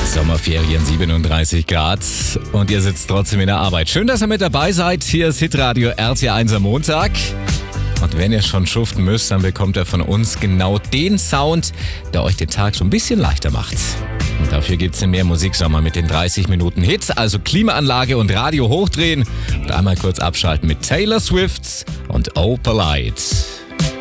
Sommerferien, 37 Grad und ihr sitzt trotzdem in der Arbeit. Schön, dass ihr mit dabei seid. Hier ist Hitradio RT1 am Montag. Und wenn ihr schon schuften müsst, dann bekommt ihr von uns genau den Sound, der euch den Tag so ein bisschen leichter macht. Und dafür gibt's mehr Musiksommer mit den 30 Minuten Hits, also Klimaanlage und Radio hochdrehen und einmal kurz abschalten mit Taylor Swift und Oh Polite.